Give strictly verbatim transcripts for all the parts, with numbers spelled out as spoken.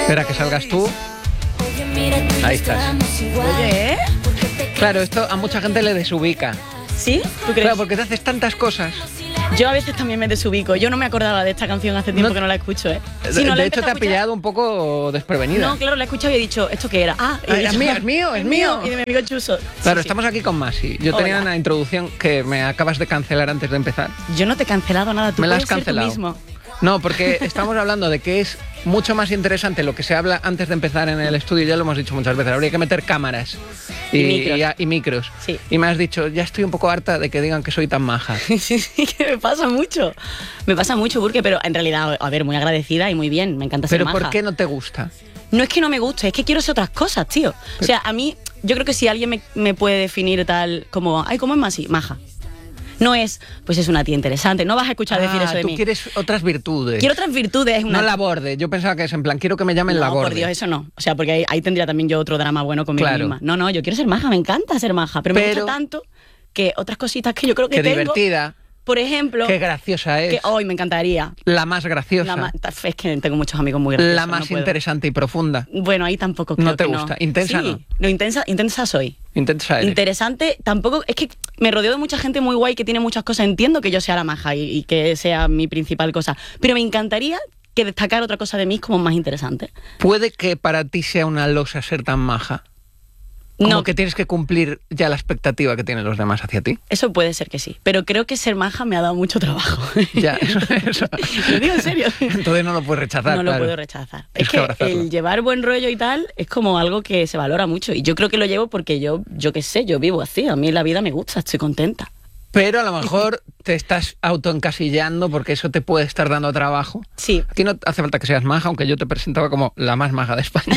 Espera que salgas tú. Ahí estás. Oye, ¿eh? Claro, esto a mucha gente le desubica. ¿Sí? ¿Tú crees? Claro, porque te haces tantas cosas. Yo a veces también me desubico. Yo no me acordaba de esta canción hace tiempo No, que no la escucho, ¿eh? De, Si no la de hecho, te ha escuchar... pillado un poco desprevenida. No, claro, la he escuchado y he dicho, ¿esto qué era? Ah, Ah, es mío, es mío, es mío. Y de mi amigo Chuso. Claro, Sí, estamos sí. aquí con Masi. Yo tenía Hola. una introducción que me acabas de cancelar antes de empezar. Yo no te he cancelado nada, tú Me la has puedes ser tú cancelado. mismo. No, porque estamos hablando de que es mucho más interesante lo que se habla antes de empezar en el estudio, ya lo hemos dicho muchas veces, habría que meter cámaras y, Y micros. y a- y micros. Sí. Y me has dicho, ya estoy un poco harta de que digan que soy tan maja. Sí, sí, que me pasa mucho. Me pasa mucho, porque, pero en realidad, a ver, muy agradecida y muy bien, me encanta ser Pero maja. ¿por qué no te gusta? No es que no me guste, es que quiero ser otras cosas, tío. O sea, a mí, yo creo que si alguien me, me puede definir tal como, ay, ¿cómo es Masi? Maja. No es, pues es una tía interesante, no vas a escuchar decir Ah, eso de tú mí. quieres otras virtudes. Quiero otras virtudes. Una... No la borde. Yo pensaba que es en plan, quiero que me llamen no, la borde. por Dios, eso no. O sea, porque ahí, ahí tendría también yo otro drama bueno conmigo Claro. misma. No, no, yo quiero ser maja, me encanta ser maja, pero, me Pero- gusta tanto que otras cositas que yo creo que Qué tengo, divertida, por ejemplo, qué graciosa es. que hoy me encantaría. La más graciosa. La ma- es que tengo muchos amigos muy graciosos. La no más puedo. interesante y profunda. Bueno, ahí tampoco creo No te que gusta. Intensa Sí, no. no, intensa, intensa soy. Intensa eres. Interesante, tampoco, es que me rodeo de mucha gente muy guay que tiene muchas cosas. Entiendo que yo sea la maja y, y que sea mi principal cosa, pero me encantaría que destacar otra cosa de mí como más interesante. ¿Puede que para ti sea una losa ser tan maja? Como No, que tienes que cumplir ya la expectativa que tienen los demás hacia ti. eso puede ser que sí, pero creo que ser maja me ha dado mucho trabajo. Ya, eso, eso. Lo digo en serio. Entonces no lo puedes rechazar. No lo claro. puedo rechazar. Tienes Es que que abrazarlo. el llevar buen rollo y tal es como algo que se valora mucho. Y yo creo que lo llevo porque yo, yo qué sé, yo vivo así. A mí la vida me gusta, estoy contenta. Pero a lo mejor te estás autoencasillando porque eso te puede estar dando trabajo. Sí. Aquí no hace falta que seas maja, aunque yo te presentaba como la más maja de España.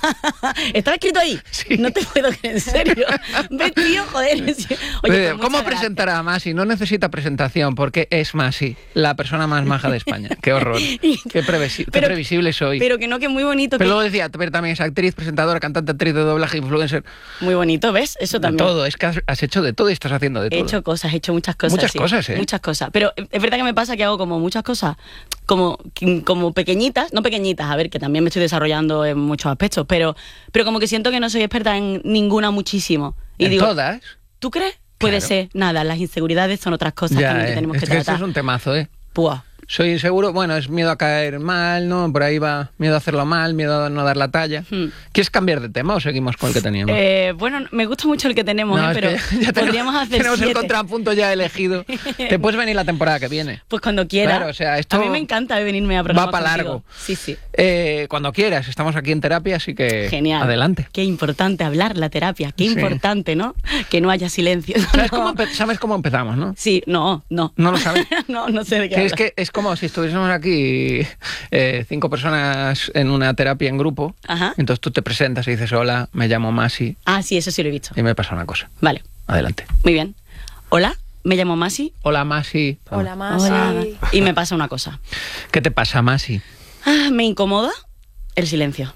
¿Estaba escrito ahí? Sí. No te puedo creer, en serio. Ves, tío, joder. Oye, Pero, pues ¿cómo muchas presentar a Masi? No necesita presentación porque es Masi, la persona más maja de España. Qué horror. Qué, previsi- qué Pero- previsible soy. gracias. Pero que no, que muy bonito. Pero que- luego decía, pero también es actriz, presentadora, cantante, actriz de doblaje, influencer. Muy bonito, ¿ves? Eso De también. todo. Es que has, has hecho de todo y estás haciendo de He todo. hecho cosas, he hecho muchas cosas. Muchas sí. cosas, ¿eh? Muchas cosas. Pero es verdad que me pasa que hago como muchas cosas, como, como pequeñitas, no pequeñitas, a ver, que también me estoy desarrollando en muchos aspectos, pero, pero como que siento que no soy experta en ninguna muchísimo. Y ¿En digo, todas? ¿tú crees? Puede Claro. ser. Nada, las inseguridades son otras cosas Ya, también que eh. tenemos es que que este tratar. es un temazo, ¿eh? Buah. Soy inseguro, bueno, es miedo a caer mal, ¿no? Por ahí va miedo a hacerlo mal, miedo a no dar la talla. Hmm. ¿Quieres cambiar de tema o seguimos con el que teníamos? Eh, bueno, me gusta mucho el que tenemos, No, ¿eh? es pero que ya- ya tenemos, podríamos hacer tenemos el siete. contrapunto ya elegido. Te puedes venir la temporada que viene. Pues cuando quiera. Claro, o sea, esto a mí me encanta venirme a programas va pa' contigo. largo. Sí, sí. Eh, cuando quieras, estamos aquí en terapia, así que Genial. adelante. Qué importante hablar la terapia. Qué Sí. importante, ¿no? Que no haya silencio. ¿Sabes, No. cómo, empe- ¿Sabes cómo empezamos, no? Sí, no, no. ¿No lo sabes? no, no sé de qué Que es hablas. que es como si estuviésemos aquí eh, cinco personas en una terapia en grupo. Ajá. Entonces tú te presentas y dices, hola, me llamo Masi Ah, sí, eso sí lo he visto. y me pasa una cosa. Vale, Adelante. muy bien. Hola, me llamo Masi. Hola, Masi. Hola, Masi. Hola. Y me pasa una cosa. ¿Qué te pasa, Masi? Ah, me incomoda el silencio.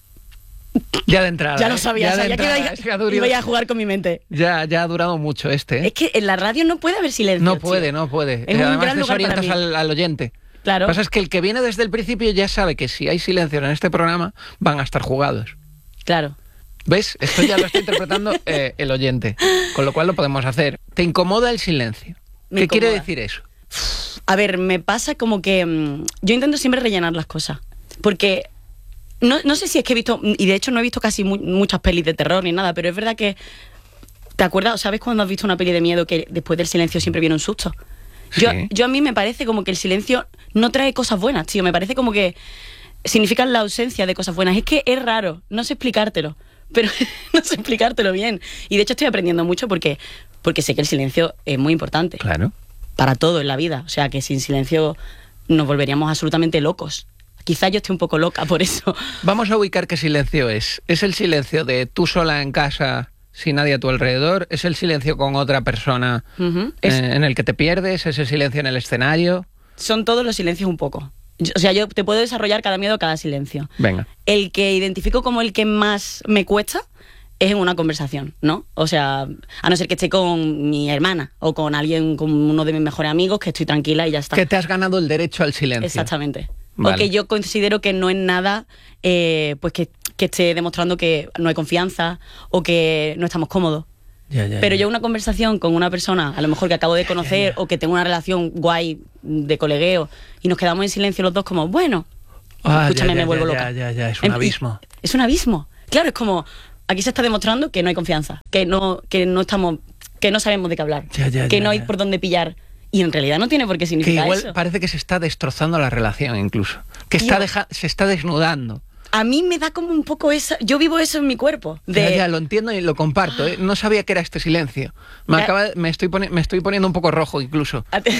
Ya de entrada. Ya lo ¿eh? sabía, Ya de sabía que entrada, iba, es que ha durado- iba a jugar con mi mente. ya, ya ha durado mucho este, ¿eh? Es que en la radio no puede haber silencio. No tío. puede, no puede. Es un Además gran lugar para desorientas mí. al, al oyente. Claro. Lo que pasa es que el que viene desde el principio ya sabe que si hay silencio en este programa van a estar jugados. Claro. ¿Ves? Esto ya lo está interpretando eh, el oyente. Con lo cual lo podemos hacer. ¿Te incomoda el silencio? Me ¿Qué quiere incomoda. decir eso? A ver, me pasa como que mm, yo intento siempre rellenar las cosas. Porque no, no sé si es que he visto, y de hecho no he visto casi mu- muchas pelis de terror ni nada, pero es verdad que, ¿te acuerdas? o ¿Sabes cuando has visto una peli de miedo que después del silencio siempre viene un susto? Yo, Sí. yo a mí me parece como que el silencio no trae cosas buenas, tío. Me parece como que significa la ausencia de cosas buenas. Es que es raro, no sé explicártelo, pero no sé explicártelo bien. Y de hecho estoy aprendiendo mucho porque, porque sé que el silencio es muy importante Claro. para todo en la vida. O sea, que sin silencio nos volveríamos absolutamente locos. Quizá yo esté un poco loca por eso. Vamos a ubicar qué silencio es. ¿Es el silencio de tú sola en casa sin nadie a tu alrededor? ¿Es el silencio con otra persona Ujú. eh, Es- en el que te pierdes? ¿Es el silencio en el escenario? Son todos los silencios un poco. Yo- O sea, yo te puedo desarrollar cada miedo, cada silencio. Venga. El que identifico como el que más me cuesta es en una conversación, ¿no? O sea, a no ser que esté con mi hermana o con alguien, con uno de mis mejores amigos, que estoy tranquila y ya está. Que te has ganado el derecho al silencio. Exactamente. Vale. O que yo considero que no es nada, eh, pues que, que esté demostrando que no hay confianza o que no estamos cómodos. Ya, ya, Pero ya. yo una conversación con una persona, a lo mejor que acabo de conocer, ya, ya. o que tengo una relación guay de colegueo, y nos quedamos en silencio los dos como, bueno, Ah, escúchame, ya, ya, me vuelvo ya, loca. Ya, ya, ya, es un Em- abismo. Es un abismo. Claro, es como, aquí se está demostrando que no hay confianza, que no, que no estamos, que no sabemos de qué hablar, Ya, ya, que ya, no hay ya. por dónde pillar. Y en realidad no tiene por qué Que significar igual eso. parece que se está destrozando la relación incluso. Que está Tío. deja- se está desnudando. A mí me da como un poco esa... Yo vivo eso en mi cuerpo. De, Ya, ya, lo entiendo y lo comparto. ¿eh? No sabía que era este silencio. Me, Ya. acaba, me, estoy poni- me estoy poniendo un poco rojo incluso. A ti,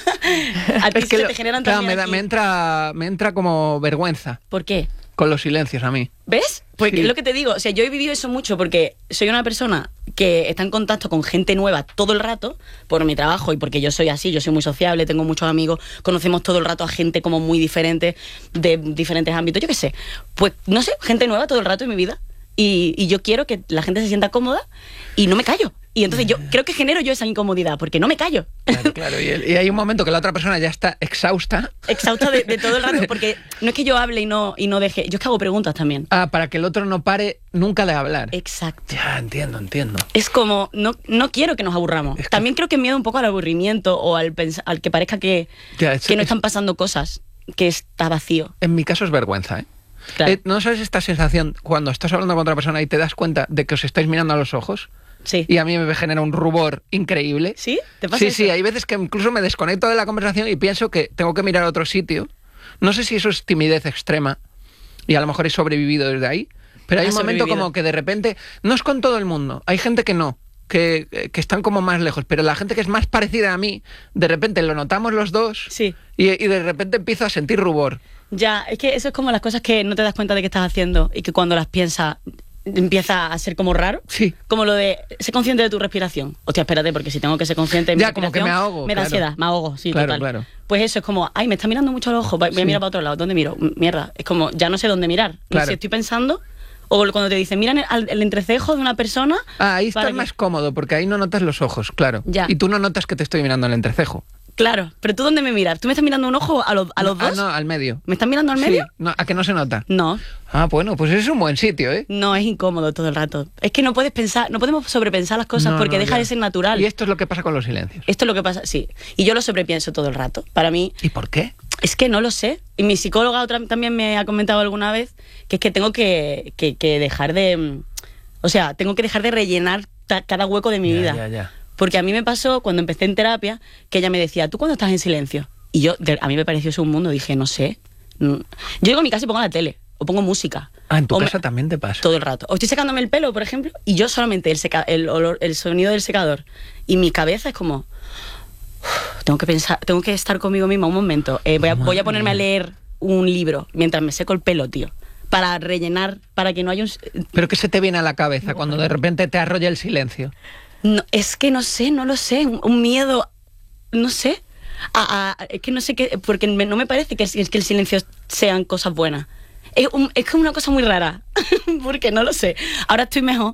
a ti Es que se lo- te generan claro, también me, da- aquí- me entra, me entra como vergüenza ¿Por qué? con los silencios a mí. ¿Ves? Porque Sí. es lo que te digo. O sea, yo he vivido eso mucho porque soy una persona que está en contacto con gente nueva todo el rato por mi trabajo y porque yo soy así, yo soy muy sociable, tengo muchos amigos, conocemos todo el rato a gente como muy diferente, de diferentes ámbitos, yo qué sé. Pues, no sé, gente nueva todo el rato en mi vida. Y, y yo quiero que la gente se sienta cómoda y no me callo. Y entonces yo creo que genero yo esa incomodidad porque no me callo. Claro, claro. Y, el- y hay un momento que la otra persona ya está exhausta. Exhausta de, de todo el rato porque no es que yo hable y no, y no deje, yo es que hago preguntas también. Ah, para que el otro no pare nunca de hablar. Exacto. Ya, entiendo, entiendo. Es como, no, no quiero que nos aburramos. Es que- También creo que miedo un poco al aburrimiento o al, pens- al que parezca que, Ya, es- que no es- están pasando cosas, que está vacío. En mi caso es vergüenza, ¿eh? Claro. Eh, ¿No sabes esta sensación cuando estás hablando con otra persona y te das cuenta de que os estáis mirando a los ojos? Sí. Y a mí me genera un rubor increíble. ¿Sí? ¿Te pasa Sí, eso? sí, hay veces que incluso me desconecto de la conversación y pienso que tengo que mirar a otro sitio. No sé si eso es timidez extrema y a lo mejor he sobrevivido desde ahí, pero hay Has un momento sobrevivido. como que de repente, no es con todo el mundo, hay gente que no, que, que están como más lejos, pero la gente que es más parecida a mí, de repente lo notamos los dos Sí. y, y de repente empiezo a sentir rubor. Ya, es que eso es como las cosas que no te das cuenta de que estás haciendo y que cuando las piensas empieza a ser como raro. Sí. Como lo de ser consciente de tu respiración. Hostia, espérate, porque si tengo que ser consciente de mi Ya, como que respiración, me ahogo, me da claro. ansiedad, me ahogo, sí, Claro, total. claro. Pues eso es como, ay, me está mirando mucho al ojo, voy voy a Sí. mirar para otro lado, ¿dónde miro? M- Mierda, es como, ya no sé dónde mirar. No Claro. sé si estoy pensando, o cuando te dicen, mira en el, el entrecejo de una persona. Ah, ahí para estás que- más cómodo porque ahí no notas los ojos, claro. Ya. Y tú no notas que te estoy mirando el entrecejo. Claro, pero ¿tú dónde me miras? ¿Tú me estás mirando un ojo a, los- a los Ah, dos? no, al medio. ¿Me estás mirando al medio? Sí, no, ¿a que no se nota? No, Ah, bueno, pues es un buen sitio, ¿eh? no, es incómodo todo el rato. Es que no puedes pensar, no podemos sobrepensar las cosas No, porque no, deja ya. de ser natural. Y esto es lo que pasa con los silencios. Esto es lo que pasa, sí. Y yo lo sobrepienso todo el rato. Para mí, ¿Y por qué? es que no lo sé. Y mi psicóloga otra, también me ha comentado alguna vez que es que tengo que, que, que dejar de... mm, O sea, tengo que dejar de rellenar ta- cada hueco de mi Ya, vida. ya, ya. Porque a mí me pasó cuando empecé en terapia que ella me decía, ¿tú cuándo estás en silencio? Y yo, de- a mí me pareció eso un mundo. Dije, no sé. Mm. Yo llego a mi casa y pongo la tele. O pongo música. Ah, en tu O me- casa también te pasa. todo el rato. O estoy secándome el pelo, por ejemplo, y yo solamente el, seca- el, olor, el sonido del secador y mi cabeza es como... "Uf, tengo que pensar, tengo que estar conmigo misma un momento. Eh, voy, a, voy a ponerme a leer un libro mientras me seco el pelo, tío. Para rellenar, para que no haya un... ¿Pero qué se te viene a la cabeza cuando de repente te arrolla el silencio? No, es que no sé, no lo sé. Un, un miedo, no sé. A- a- es que no sé qué... Porque me- no me parece que, es que el silencio sean cosas buenas. Es, un- es como una cosa muy rara, porque no lo sé. Ahora estoy mejor.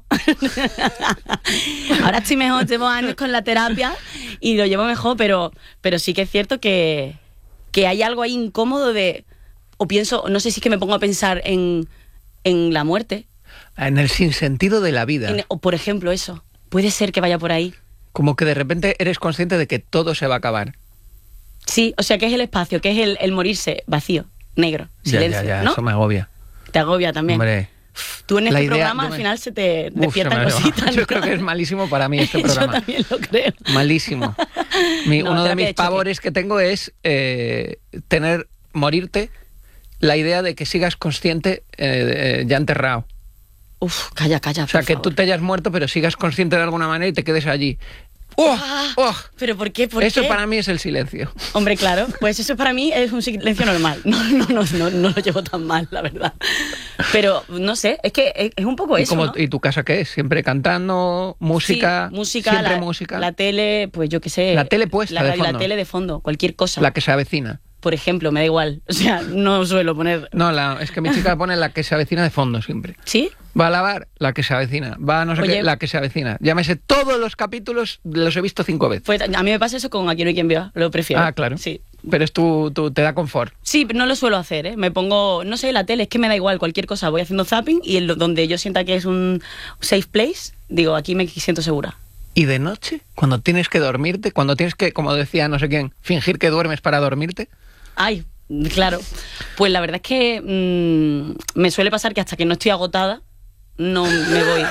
Ahora estoy mejor, llevo años con la terapia y lo llevo mejor, pero, pero sí que es cierto que, que hay algo ahí incómodo de... O pienso, no sé si es que me pongo a pensar en, en la muerte. En el sinsentido de la vida. En- o por ejemplo eso. Puede ser que vaya por ahí. Como que de repente eres consciente de que todo se va a acabar. Sí, o sea, que es el espacio, que es el, el morirse vacío, negro, silencio, ya, ya, ya, ¿no? eso me agobia. Te agobia también. Hombre. Tú en La este idea- programa yo al me- final se te Uf, despiertan se me- cositas. Yo ¿no? creo que es malísimo para mí este Yo programa. también lo creo. Malísimo. Mi- No, uno de terapia mis de choque. pavores que tengo es eh, tener, morirte, la idea de que sigas consciente eh, eh, ya enterrado. Uf, calla, calla. O sea, por que favor. tú te hayas muerto, pero sigas consciente de alguna manera y te quedes allí. ¡Oh! Ah, ¡Oh! ¿Pero por qué? ¿Por Eso qué? para mí es el silencio. Hombre, claro, pues eso para mí es un silencio normal. No, no, no, no, no lo llevo tan mal, la verdad. Pero, no sé, es que es, es un poco ¿Y, eso, cómo- ¿no? ¿Y tu casa qué es? ¿Siempre cantando? ¿Música? Sí, música, ¿Siempre la, música? la tele, pues yo qué sé. La tele puesta la, de radio, fondo. La tele de fondo, cualquier cosa. La que se avecina. Por ejemplo, me da igual. O sea, no suelo poner... No, la, es que mi chica pone la que se avecina de fondo siempre. ¿Sí? Va a lavar, la que se avecina. Va a no sé Oye. qué, la que se avecina. Llámese todos los capítulos, los he visto cinco veces. Pues a mí me pasa eso con Aquí no hay quien viva, lo prefiero. Ah, claro. Sí. pero es tu, tu, te da confort. Sí, pero no lo suelo hacer, ¿eh? Me pongo, no sé, la tele, es que me da igual cualquier cosa. Voy haciendo zapping y en lo, donde yo sienta que es un safe place, digo, aquí me siento segura. ¿Y de noche? Cuando tienes que dormirte, cuando tienes que, como decía no sé quién, fingir que duermes para dormirte. Ay, claro. Pues la verdad es que mmm, me suele pasar que hasta que no estoy agotada, no me voy.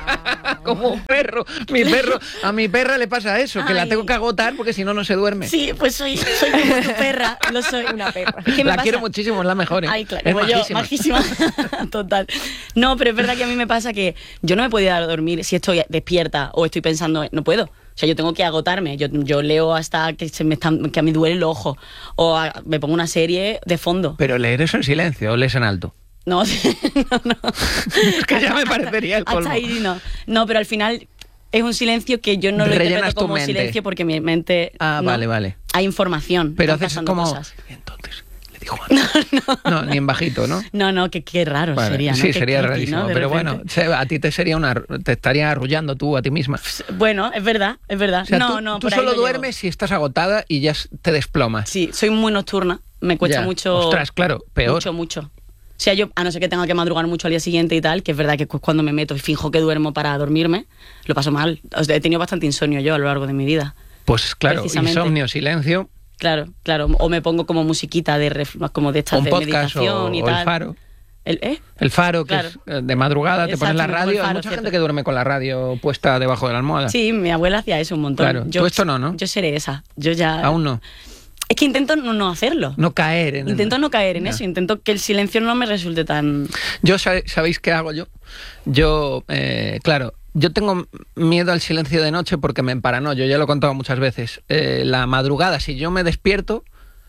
Como un perro. Mi perro, a mi perra le pasa eso, que Ay. la tengo que agotar porque si no, no se duerme. Sí, pues soy, soy como tu perra, lo soy. Una perra. ¿Qué me La pasa? quiero muchísimo, es la mejor, ¿eh? Ay, claro, es como yo, majísima. majísima. Total. No, pero es verdad que a mí me pasa que yo no me puedo ir a dormir si estoy despierta o estoy pensando, no puedo. O sea, yo tengo que agotarme. Yo, yo leo hasta que se me están, que a mí duele el ojo. O a, me pongo una serie de fondo. Pero leer eso en silencio o lees en alto. No, no, no. Es que ya me parecería el colmo. Hasta ahí no. No, pero al final es un silencio que yo no lo Rellenas interpreto tu como mente. silencio porque mi mente... Ah, no, vale, vale. hay información. Pero están haces pasando como... cosas. Entonces, le dijo antes. No, no, ni en bajito, ¿no? No, no, que qué raro Vale. sería, ¿no? Sí, Qué sería creepy, rarísimo. ¿no? De Pero repente. bueno, se- a ti te sería una... Te estaría arrullando tú a ti misma. Bueno, es verdad, es verdad. O sea, no, tú, no, tú por ahí solo lo llevo. duermes si estás agotada y ya s- te desplomas. Sí, soy muy nocturna. Me cuesta Ya. mucho... Ostras, claro, peor. Mucho, mucho. O sea, yo, a no ser que tenga que madrugar mucho al día siguiente y tal, que es verdad que cu- cuando me meto y finjo que duermo para dormirme, lo paso mal. O sea, he tenido bastante insomnio yo a lo largo de mi vida. Pues claro, Precisamente. insomnio, silencio, Claro, claro. O me pongo como musiquita de ref- como de estas un de podcast o, meditación y o tal. el faro. ¿El, ¿Eh? El faro, que Claro. es eh, de madrugada, te pones Exacto, la me pongo el radio. Hay faro, mucha cierto. gente que duerme con la radio puesta debajo de la almohada. Sí, mi abuela hacía eso un montón. Claro, tú esto no, ¿no? Yo seré esa. Yo ya... Aún no. Es que intento no, no hacerlo. No caer en Intento no caer en Ya. eso. Intento que el silencio no me resulte tan... Yo, sabe- ¿sabéis qué hago yo? Yo, eh, claro, yo tengo miedo al silencio de noche porque me emparanoyo, ya lo he contado muchas veces. Eh, la madrugada, si yo me despierto,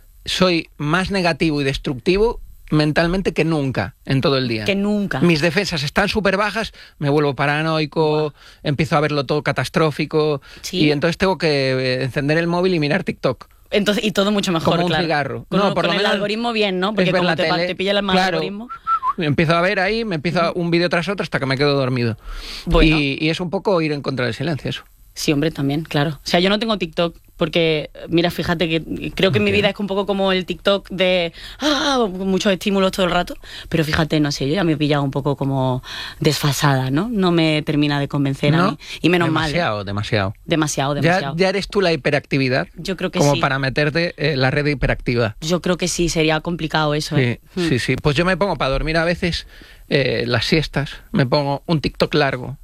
soy más negativo y destructivo mentalmente que nunca en todo el día. Que nunca. Mis defensas están súper bajas, me vuelvo paranoico, empiezo a verlo todo catastrófico Sí. y entonces tengo que eh, encender el móvil y mirar TikTok. Entonces, y todo mucho mejor, Como un claro. cigarro. Con, No, por con lo el menos algoritmo bien, ¿no? Porque es ver como la te, pa- tele, te pilla el mal claro. algoritmo... Empiezo a ver ahí, me empiezo un vídeo tras otro hasta que me quedo dormido. Bueno. Y, y es un poco ir en contra del silencio, eso. Sí, hombre, también, claro. O sea, yo no tengo TikTok porque, mira, fíjate que creo que mi Ok. vida es un poco como el TikTok de ah, muchos estímulos todo el rato, pero fíjate, no sé, yo ya me he pillado un poco como desfasada, ¿no? No me termina de convencer a ¿No? mí. Y menos mal. ¿eh? Demasiado, demasiado. Demasiado, Ya, demasiado. ya eres tú la hiperactividad. Yo creo que como sí. para meterte en la red hiperactiva. Yo creo que sí, sería complicado eso, Sí, ¿eh? Hmm. sí, sí. Pues yo me pongo para dormir a veces eh, las siestas, me pongo un TikTok largo.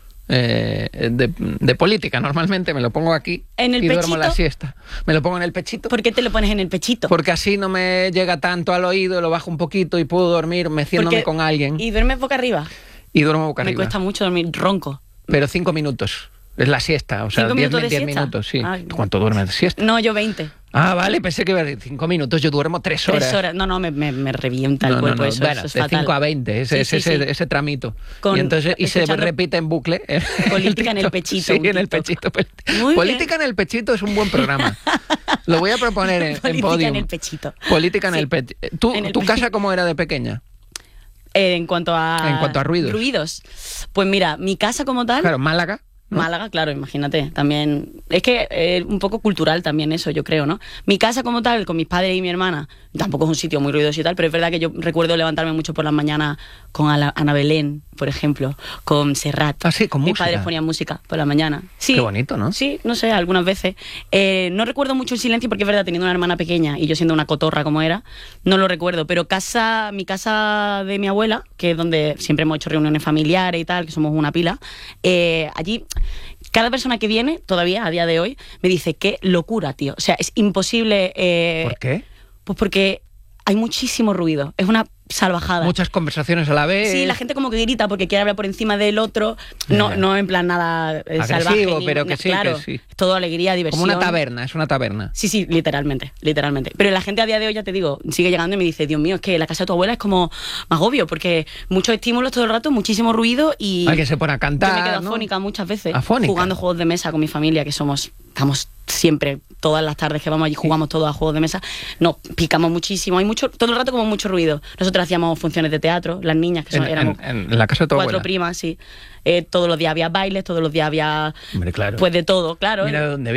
eh, de, de política, normalmente me lo pongo aquí ¿En el y duermo la pechito? siesta. Me lo pongo en el pechito. ¿Por qué te lo pones en el pechito? Porque así no me llega tanto al oído, lo bajo un poquito y puedo dormir meciéndome Porque- con alguien y, ¿Y duermes boca arriba? duermo boca Me arriba. cuesta mucho dormir ronco. Pero cinco minutos. Es la siesta, o sea, ¿Cinco diez, minutos de diez siesta? minutos, sí. Ay, ¿Tú ¿Cuánto duermes de siesta? No, yo veinte. Ah, vale, pensé que iba a decir cinco minutos. Yo duermo tres horas. Tres horas. No, no, me, me, me revienta el No, no, cuerpo no. eso. Bueno, eso es de fatal. cinco a veinte, ese, Sí, ese, sí, ese, sí. ese tramito. Con- y entonces y se escuchando repite en bucle. en Política en el TikTok. pechito, Sí, un en el TikTok. pechito. Muy Política en el pechito es un buen programa. Lo voy a proponer en, en Política Podium. en el pechito. Política en Sí. el pechito. ¿Tú, En el ¿Tu pe- casa cómo era de pequeña? Eh, en cuanto a... En cuanto a ruidos. Ruidos. Pues mira, mi casa como tal... Claro, Málaga. ¿no? Málaga, claro, imagínate. También. Es que es un poco cultural también eso, yo creo, ¿no? Mi casa como tal, con mis padres y mi hermana, tampoco es un sitio muy ruidoso y tal, pero es verdad que yo recuerdo levantarme mucho por las mañanas con Ana Ana Belén, por ejemplo, con Serrat. Ah, sí, con Mis música. padres ponían música por la mañana. Sí, Qué bonito, ¿no? Sí, no sé, algunas veces. Eh, no recuerdo mucho el silencio porque es verdad, teniendo una hermana pequeña y yo siendo una cotorra como era, no lo recuerdo. Pero casa, mi casa de mi abuela, que es donde siempre hemos hecho reuniones familiares y tal, que somos una pila, eh, allí... Cada persona que viene, todavía a día de hoy, me dice, qué locura, tío. O sea, es imposible... eh, ¿Por qué? Pues porque hay muchísimo ruido. Es una salvajada. Muchas conversaciones a la vez. Sí, la gente como que grita porque quiere hablar por encima del otro. No, Ya. no en plan nada eh, Agresivo, salvaje. ni- pero ni- que sí, claro, que sí. es todo alegría, diversión. Como una taberna, es una taberna. Sí, sí, literalmente, literalmente. Pero la gente a día de hoy, ya te digo, sigue llegando y me dice, Dios mío, es que la casa de tu abuela es como más obvio, porque muchos estímulos todo el rato, muchísimo ruido y... Alguien se pone a cantar, Yo me quedo ¿no? afónica muchas veces, ¿Afónica? jugando juegos de mesa con mi familia, que somos, estamos siempre, todas las tardes que vamos allí, jugamos todos a juegos de mesa, nos picamos muchísimo, hay mucho, todo el rato como mucho ruido. Nosotros hacíamos funciones de teatro, las niñas, que son, En, éramos en- en la casa de tu cuatro abuela. primas, sí. Eh, todos los días había bailes, todos los días había... Hombre, claro. Pues de todo, claro. Mira de dónde viene.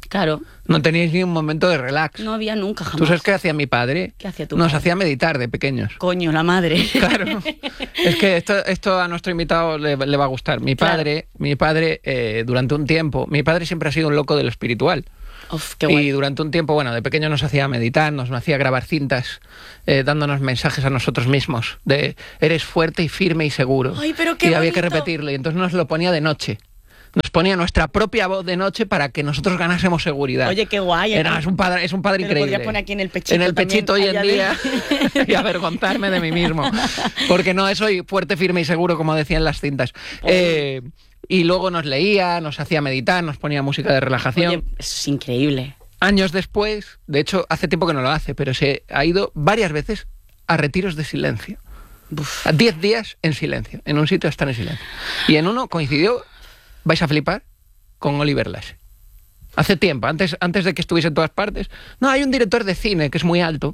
Claro. No teníais ni un momento de relax. No había nunca, jamás. ¿Tú sabes qué hacía mi padre? ¿Qué hacía tu Nos padre? hacía meditar de pequeños. Coño, la madre. Claro. Es que esto, esto a nuestro invitado le, le va a gustar. Mi padre, claro. mi padre eh, durante un tiempo, mi padre siempre ha sido un loco de lo espiritual. Uf, qué guay. Y durante un tiempo, bueno, de pequeño nos hacía meditar, nos hacía grabar cintas, eh, dándonos mensajes a nosotros mismos de eres fuerte y firme y seguro. Ay, pero qué y había que bonito. repetirlo. Y entonces nos lo ponía de noche. Nos ponía nuestra propia voz de noche para que nosotros ganásemos seguridad. Oye, qué guay. ¿eh? Era, es un padre, es un padre Te lo increíble. podrías poner aquí en el pechito. En el pechito también, hoy en allá día de... y avergonzarme de mí mismo. Porque no soy fuerte, firme y seguro, como decían las cintas. Eh, y luego nos leía, nos hacía meditar, nos ponía música de relajación. Oye, es increíble. Años después, de hecho, hace tiempo que no lo hace, pero se ha ido varias veces a retiros de silencio. Uf. A diez días en silencio, en un sitio estar en silencio. Y en uno coincidió, vais a flipar, con Oliver Lasse. Hace tiempo, antes, antes de que estuviese en todas partes. No, hay un director de cine que es muy alto,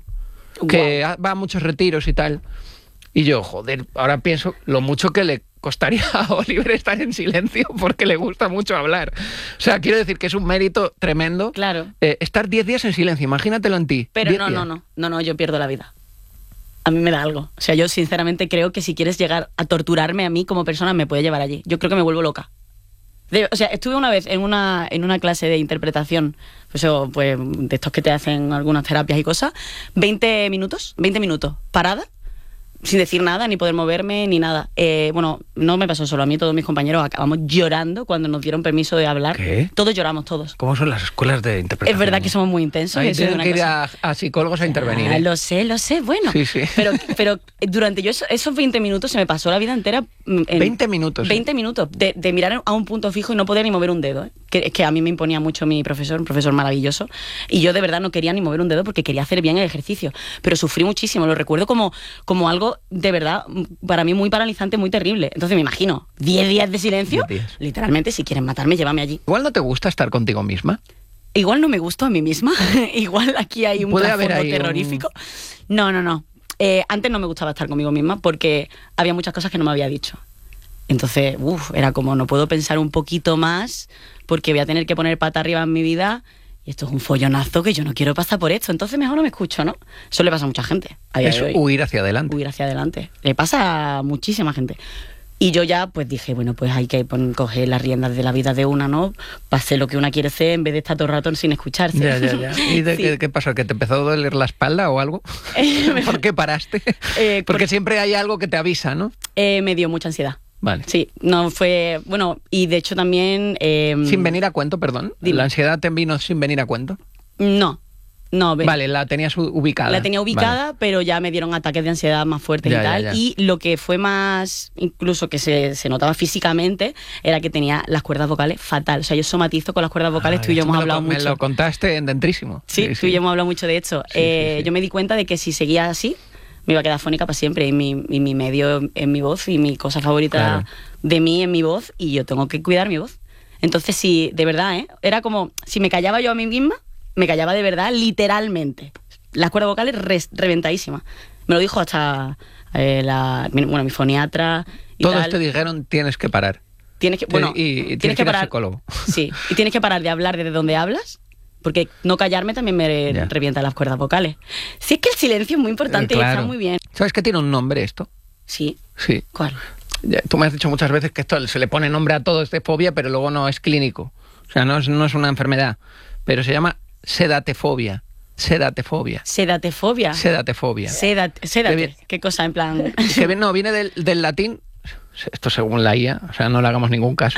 que Wow. va a muchos retiros y tal. Y yo, joder, ahora pienso lo mucho que le costaría a Oliver estar en silencio porque le gusta mucho hablar. O sea, quiero decir que es un mérito tremendo. Claro. Eh, estar diez días en silencio, imagínatelo en ti. Pero diez no, días. no, no, no, no, yo pierdo la vida. A mí me da algo. O sea, yo sinceramente creo que si quieres llegar a torturarme a mí como persona, me puede llevar allí. Yo creo que me vuelvo loca. De, o sea, estuve una vez en una, en una clase de interpretación, pues, eso, pues de estos que te hacen algunas terapias y cosas, veinte minutos, veinte minutos, parada, sin decir nada, ni poder moverme, ni nada. Eh, bueno, no me pasó solo a mí, todos mis compañeros acabamos llorando cuando nos dieron permiso de hablar. ¿Qué? Todos lloramos, todos. ¿Cómo son las escuelas de interpretación? Es verdad que somos muy intensos. Ahí eso es tienen una que ir cosa. a, a psicólogos a intervenir. Ah, ¿eh? lo sé, lo sé, bueno. Sí, sí. Pero, pero durante yo eso- esos veinte minutos se me pasó la vida entera. mm, En veinte minutos. ¿eh? veinte minutos de, de mirar a un punto fijo y no poder ni mover un dedo. ¿eh? Que, es que a mí me imponía mucho mi profesor, un profesor maravilloso. Y yo de verdad no quería ni mover un dedo porque quería hacer bien el ejercicio. Pero sufrí muchísimo. Lo recuerdo como, como algo de verdad para mí muy paralizante, muy terrible. Entonces me imagino, diez días de silencio. diez días. Literalmente, si quieren matarme, llévame allí. Igual no te gusta estar contigo misma. Igual no me gusto a mí misma. Igual aquí hay un Puede haber trasfondo ahí terrorífico. No, no, no. Eh, antes no me gustaba estar conmigo misma porque había muchas cosas que no me había dicho. Entonces, uff, era como no puedo pensar un poquito más porque voy a tener que poner pata arriba en mi vida y esto es un follonazo que yo no quiero pasar por esto. Entonces mejor no me escucho, ¿no? Eso le pasa a mucha gente. A día Es de hoy. huir hacia adelante. Huir hacia adelante. Le pasa a muchísima gente. Y yo ya pues dije, bueno, pues hay que pon- coger las riendas de la vida de una, ¿no? Para hacer lo que una quiere hacer en vez de estar todo el rato sin escucharse. Ya, ya, ya. ¿Y de Sí. qué, qué pasó? ¿Que te empezó a doler la espalda o algo? ¿Por qué paraste? Eh, Porque por- siempre hay algo que te avisa, ¿no? Eh, me dio mucha ansiedad. Vale. Sí, no fue... Bueno, y de hecho también... eh, Sin venir a cuento, perdón. Dime. ¿La ansiedad te vino sin venir a cuento? No, no. ve- Vale, la tenías u- ubicada. La tenía ubicada, Vale. pero ya me dieron ataques de ansiedad más fuertes Ya, y ya, tal. ya. Y lo que fue más, incluso que se, se notaba físicamente, era que tenía las cuerdas vocales fatal. O sea, yo somatizo con las cuerdas vocales, Ah, tú y yo esto hemos me lo hablado con- mucho. Me lo contaste en Dentrísimo. Sí, tú y yo hemos hablado mucho de esto. Sí, Eh, sí, sí. Yo me di cuenta de que si seguía así, me iba a quedar fónica para siempre. Y mi, y mi medio es mi voz y mi cosa favorita Claro. de mí es mi voz y yo tengo que cuidar mi voz. Entonces, sí, de verdad, ¿eh? Era como, si me callaba yo a mí misma, me callaba de verdad, literalmente. Las cuerdas vocales res- reventadísimas. Me lo dijo hasta eh, la, mi- bueno, mi foniatra y Todos tal. te dijeron tienes que parar. Tienes que, bueno, y, y tienes, que ir al psicólogo. Sí, y tienes que parar de hablar desde donde hablas, porque no callarme también me Ya. revienta las cuerdas vocales. Sí, es que el silencio es muy importante Eh, y claro. está muy bien. ¿Sabes que tiene un nombre esto? Sí. Sí. ¿Cuál? Ya, tú me has dicho muchas veces que esto se le pone nombre a todo, es de fobia, pero luego no es clínico. O sea, no es, no es una enfermedad. Pero se llama sedatefobia. Sedatefobia. Sedatefobia. Sedatefobia. Sédate, sédate. Qué bien. ¿Qué cosa? En plan... Que bien, no, viene del, del latín, esto según la I A, o sea, no le hagamos ningún caso.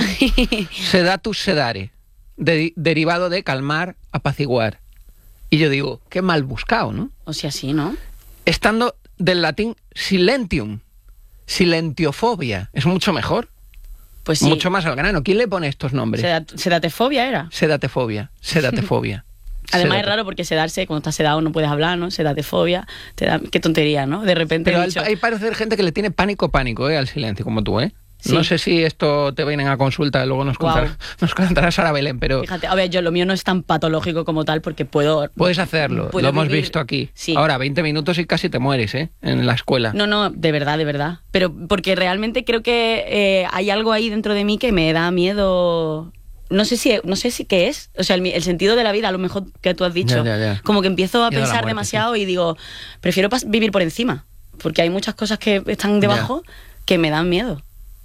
Sedatus sedare, de- derivado de calmar, apaciguar. Y yo digo, qué mal buscado, ¿no? O sea, sí, ¿no? Estando del latín silentium, silentiofobia, es mucho mejor, Pues sí. mucho más al grano. ¿Quién le pone estos nombres? Sedat- sedatefobia era. Sedatefobia, sedatefobia. Además es Sedate- raro porque sedarse, cuando estás sedado no puedes hablar, ¿no? Sedatefobia, te da... Qué tontería, ¿no? De repente Pero he hay, dicho- hay parece gente que le tiene pánico, pánico, ¿eh? Al silencio, como tú, ¿eh? Sí. No sé si esto te vienen a consulta, luego nos Guau. contará, nos contará Sara Belén, pero Fíjate, a ver, yo lo mío no es tan patológico como tal porque puedo... puedes hacerlo, puedo lo hemos vivir- visto aquí. Sí. Ahora, veinte minutos y casi te mueres, ¿eh? En la escuela. No, no, de verdad, de verdad. Pero porque realmente creo que eh, hay algo ahí dentro de mí que me da miedo no sé si no sé si qué es, o sea, el, el sentido de la vida, a lo mejor que tú has dicho, Ya, ya, ya. como que empiezo a Miedo a la pensar muerte, demasiado y digo, prefiero pas- vivir por encima, porque hay muchas cosas que están debajo que me dan miedo.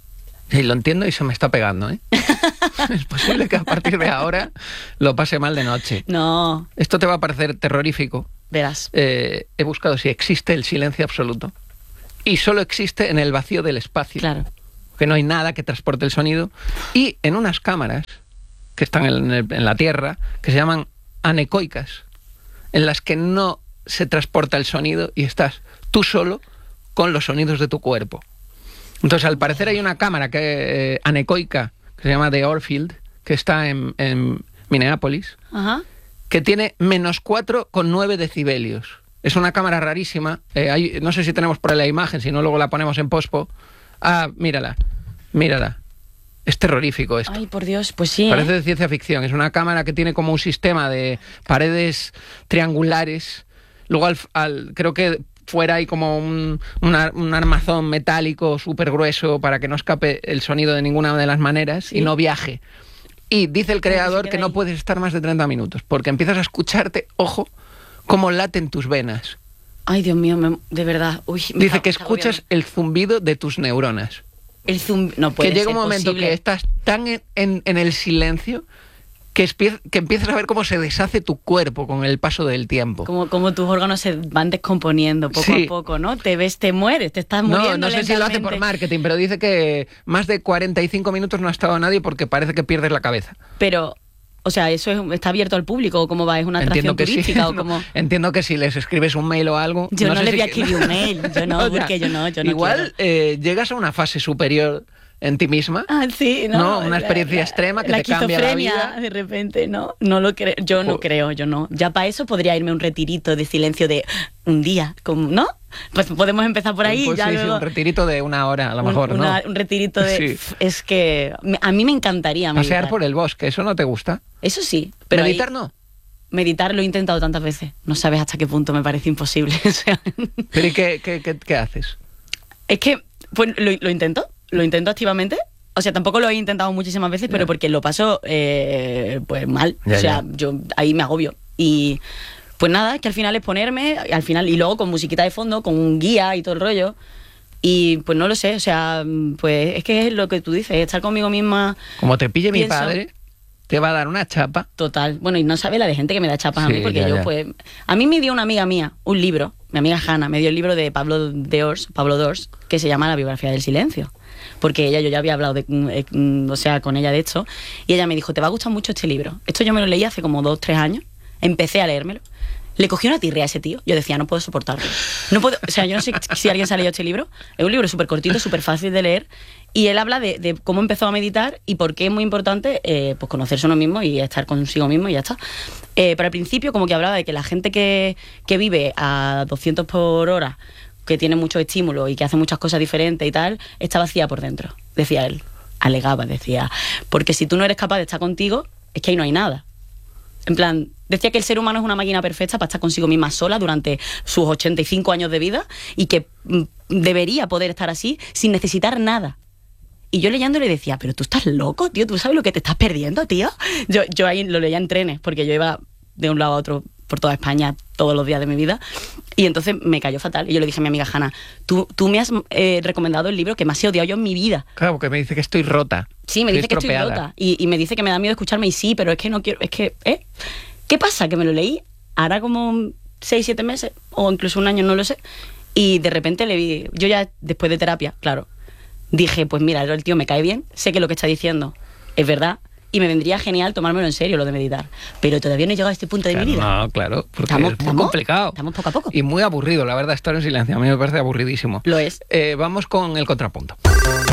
Sí, lo entiendo y se me está pegando, ¿eh? Es posible que a partir de ahora lo pase mal de noche. No, Esto te va a parecer terrorífico. verás. Eh, he buscado si existe el silencio absoluto. Y solo existe en el vacío del espacio. Claro. Que no hay nada que transporte el sonido. Y en unas cámaras que están en, el- en la Tierra, que se llaman anecoicas, en las que no se transporta el sonido y estás tú solo con los sonidos de tu cuerpo. Entonces, al parecer hay una cámara que, eh, anecoica que se llama The Orfield, que está en, en Minneapolis, Ajá. que tiene menos cuatro coma nueve decibelios. Es una cámara rarísima. Eh, hay- no sé si tenemos por ahí la imagen, si no luego la ponemos en pospo. Ah, mírala, mírala. Es terrorífico esto. Ay, por Dios, pues sí. Parece ¿eh? de ciencia ficción. Es una cámara que tiene como un sistema de paredes triangulares. Luego, al, al- creo que fuera hay como un, un ar- un armazón metálico súper grueso para que no escape el sonido de ninguna de las maneras Sí. y no viaje. Y dice el Como que se creador queda que no ahí. puedes estar más de treinta minutos porque empiezas a escucharte, ojo, cómo laten tus venas. Ay, Dios mío, me- de verdad. Uy, me Dice está- que me está escuchas agobiando. el zumbido de tus neuronas. El zoom. No puede Que llega un ser momento posible. que estás tan en, en- en el silencio que, espie- que empiezas a ver cómo se deshace tu cuerpo con el paso del tiempo. Como, como tus órganos se van descomponiendo poco Sí. a poco, ¿no? Te ves, te mueres, te estás muriendo. No, no sé si lo hace por lentamente. marketing, pero dice que más de cuarenta y cinco minutos no ha estado nadie porque parece que pierdes la cabeza. Pero, o sea, ¿eso es- está abierto al público o cómo va? ¿Es una Entiendo atracción que sí. turística o No, cómo? entiendo que si les escribes un mail o algo... Yo no, sé le si voy a que- escribir un mail. Yo no, ya. porque yo no, yo no Igual quiero. eh, llegas a una fase superior en ti misma. Ah, sí, no. No, una experiencia extrema que la te cambia la esquizofrenia, vida. de repente, no, no lo creo, yo no Jo- creo, yo no. Ya para eso podría irme a un retirito de silencio de un día, como, ¿no? Pues podemos empezar por ahí, Pues ya sí, sí, luego un retirito de una hora, a lo un- mejor, una- ¿no? un retirito de, Sí. es que me- a mí me encantaría meditar. Pasear por el bosque, ¿eso no te gusta? Eso sí, pero Meditar ahí- no. meditar lo he intentado tantas veces, no sabes hasta qué punto me parece imposible. O sea, ¿Pero y qué, qué, qué- qué haces? es que pues, lo, lo intento, lo intento activamente. O sea, tampoco lo he intentado muchísimas veces, pero Ya. porque lo paso eh, pues mal. Ya, o sea, ya. yo ahí me agobio. Y pues nada, es que al final es ponerme, al final, y luego con musiquita de fondo, con un guía y todo el rollo. Y pues no lo sé, o sea, pues es que es lo que tú dices, estar conmigo misma Como te pille mi Pienso- padre, te va a dar una chapa. total. Bueno, y no sabe la de gente que me da chapas a Sí, mí, porque ya, yo ya. pues... A mí me dio una amiga mía un libro, mi amiga Hanna, me dio el libro de Pablo Dors, Pablo Dors, que se llama La biografía del silencio. Porque ella, yo ya había hablado, de, eh, mm, o sea, con ella de esto, y ella me dijo, te va a gustar mucho este libro. Esto yo me lo leí hace como dos, tres años, empecé a leérmelo. Le cogí una tirrea a ese tío. Yo decía, no puedo soportarlo. No puedo, o sea, yo no sé si alguien se ha leído este libro. Es un libro súper cortito, súper fácil de leer. Y él habla de, de cómo empezó a meditar y por qué es muy importante eh, pues conocerse uno mismo y estar consigo mismo y ya está. Eh, pero al principio como que hablaba de que la gente que, que vive a doscientos por hora, que tiene mucho estímulo y que hace muchas cosas diferentes y tal, está vacía por dentro, decía él. Alegaba, decía. Porque si tú no eres capaz de estar contigo, es que ahí no hay nada. En plan, decía que el ser humano es una máquina perfecta para estar consigo misma sola durante sus ochenta y cinco años de vida y que mm, debería poder estar así sin necesitar nada. Y yo leyéndole decía, pero tú estás loco, tío, ¿tú sabes lo que te estás perdiendo, tío? Yo, yo ahí lo leía en trenes, porque yo iba de un lado a otro por toda España todos los días de mi vida, y entonces me cayó fatal. Y yo le dije a mi amiga Hanna, tú, tú me has eh, recomendado el libro que más he odiado yo en mi vida. Claro, porque me dice que estoy rota. Sí, me dice que estoy estropeada. rota. Y, y me dice que me da miedo escucharme y sí, pero es que no quiero, es que, ¿eh? ¿Qué pasa? Que me lo leí hará como seis, siete meses, o incluso un año, no lo sé, y de repente le vi, yo ya después de terapia, claro, dije, pues mira, el tío me cae bien, sé que lo que está diciendo es verdad, y me vendría genial tomármelo en serio lo de meditar. Pero todavía no he llegado a este punto de Claro, mi vida. no, claro, porque Estamos- es muy estamos- complicado. estamos poco a poco. Y muy aburrido, la verdad, estar en silencio. A mí me parece aburridísimo. Lo es. Eh, vamos con el contrapunto.